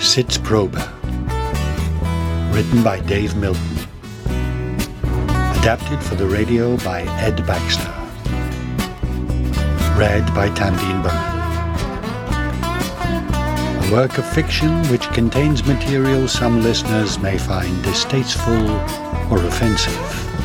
Sitzprobe. Written by Dave Milton. Adapted for the radio by Ed Baxter. Read by Tandine Byrne. A work of fiction which contains material some listeners may find distasteful or offensive.